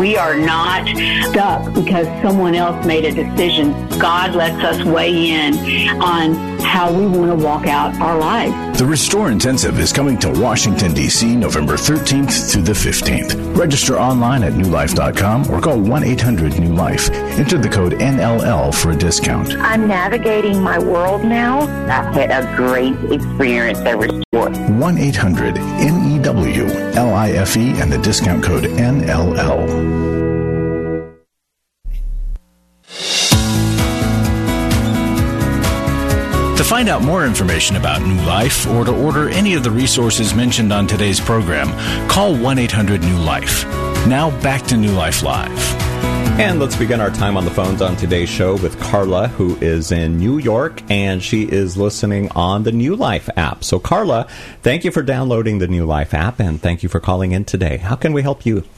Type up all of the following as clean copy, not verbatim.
We are not stuck because someone else made a decision. God lets us weigh in on how we want to walk out our lives. The Restore Intensive is coming to Washington, D.C. November 13th through the 15th. Register online at newlife.com or call 1-800-NEW-LIFE. Enter the code NLL for a discount. I'm navigating my world now. I've had a great experience at Restore. 1-800-NEWLIFE and the discount code NLL. To find out more information about New Life or to order any of the resources mentioned on today's program, call 1-800-NEW-LIFE. Now back to New Life Live. And let's begin our time on the phones on today's show with Carla, who is in New York, and she is listening on the New Life app. So, Carla, thank you for downloading the New Life app, and thank you for calling in today. How can we help you?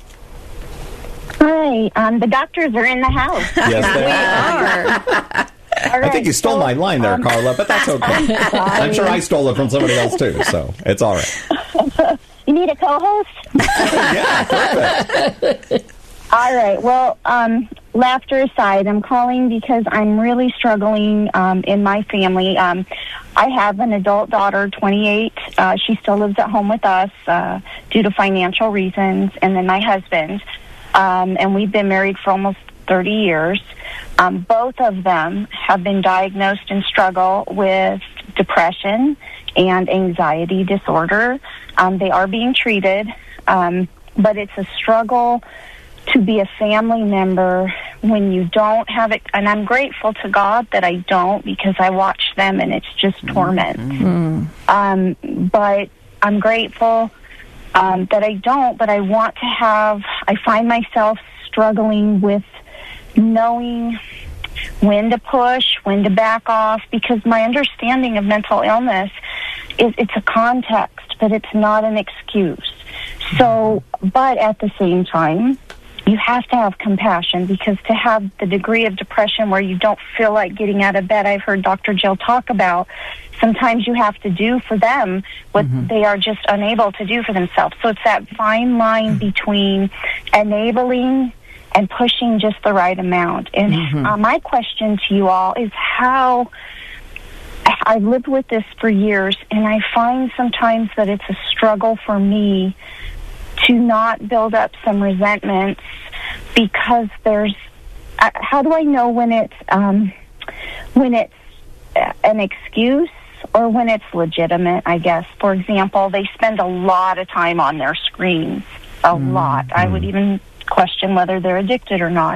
Hi, the doctors are in the house. Yes, they are. Right, I think you stole my line there, Carla, but that's okay. I'm sure I stole it from somebody else, too, so it's all right. You need a co-host? Yeah, perfect. All right. Well, laughter aside, I'm calling because I'm really struggling in my family. I have an adult daughter, 28. She still lives at home with us due to financial reasons, and then my husband. And we've been married for almost 30 years. Both of them have been diagnosed and struggle with depression and anxiety disorder. They are being treated, but it's a struggle to be a family member when you don't have it. And I'm grateful to God that I don't, because I watch them and it's just torment. Mm-hmm. But I'm grateful that I don't, but I want to have. I find myself struggling with knowing when to push, when to back off, because my understanding of mental illness is it's a context, but it's not an excuse. So, but at the same time, you have to have compassion, because to have the degree of depression where you don't feel like getting out of bed, I've heard Dr. Jill talk about, sometimes you have to do for them what they are just unable to do for themselves. So it's that fine line between enabling and pushing just the right amount. And my question to you all is how I've lived with this for years, and I find sometimes that it's a struggle for me to not build up some resentments, because there's how do I know when it's an excuse or when it's legitimate, I guess. For example, they spend a lot of time on their screens, a lot. I would even question whether they're addicted or not.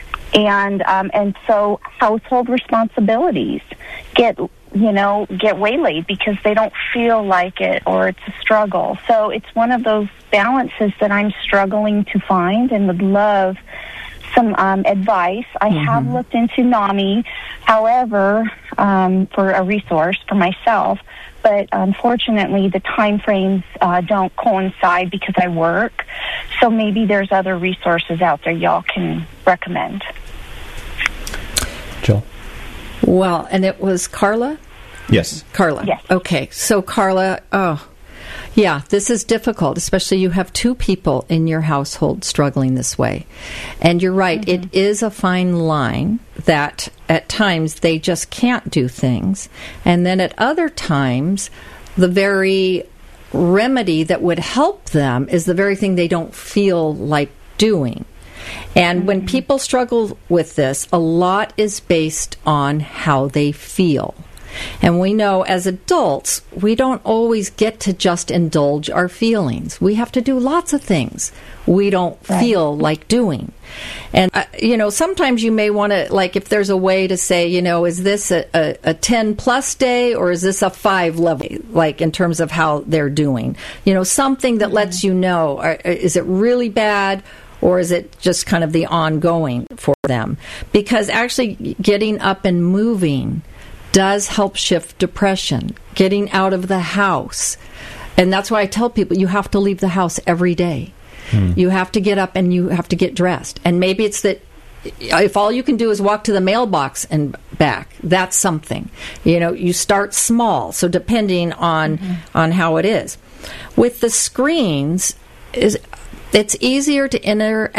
And so household responsibilities get waylaid because they don't feel like it, or it's a struggle. So it's one of those balances that I'm struggling to find and would love some advice. I have looked into NAMI, however, for a resource for myself, but unfortunately the time frames don't coincide because I work. So maybe there's other resources out there y'all can recommend. Jill? Well, and it was Carla? Yes. Carla. Yes. Okay, so Carla, yeah, this is difficult, especially you have two people in your household struggling this way. And you're right, it is a fine line that at times they just can't do things. And then at other times, the very remedy that would help them is the very thing they don't feel like doing. And when people struggle with this, a lot is based on how they feel. And we know as adults, we don't always get to just indulge our feelings. We have to do lots of things we don't feel like doing. And, sometimes you may want to, like, if there's a way to say, is this a 10-plus day or is this a 5 level, like, in terms of how they're doing? Something that lets you know, is it really bad? Or is it just kind of the ongoing for them? Because actually getting up and moving does help shift depression, getting out of the house. And that's why I tell people you have to leave the house every day. You have to get up and you have to get dressed. And maybe it's that if all you can do is walk to the mailbox and back, that's something. You start small, so depending on how it is. With the screens, it's easier to interact